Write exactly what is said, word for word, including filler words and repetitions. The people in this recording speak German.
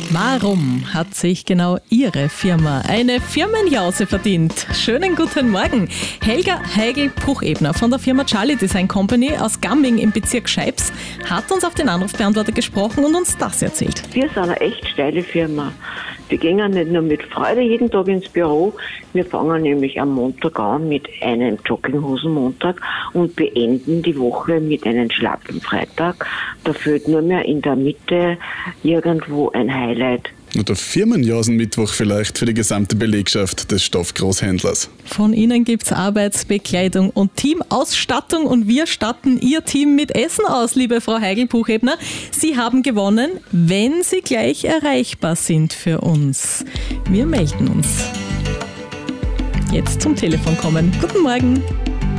Warum hat sich genau Ihre Firma eine Firmenjause verdient? Schönen guten Morgen. Helga Heigl-Puchebner von der Firma Charlie Design Company aus Gamming im Bezirk Scheibs hat uns auf den Anrufbeantworter gesprochen und uns das erzählt. Wir sind eine echt steile Firma. Wir gehen nicht nur mit Freude jeden Tag ins Büro, wir fangen nämlich am Montag an mit einem Jogginghosenmontag und beenden die Woche mit einem schlappen Freitag. Da fehlt nur mehr in der Mitte irgendwo ein Highlight. Oder Firmenjausenmittwoch vielleicht für die gesamte Belegschaft des Stoffgroßhändlers. Von Ihnen gibt's Arbeitsbekleidung und Teamausstattung und wir statten Ihr Team mit Essen aus, liebe Frau Heigl-Puchebner. Sie haben gewonnen, wenn Sie gleich erreichbar sind für uns. Wir melden uns. Jetzt zum Telefon kommen. Guten Morgen.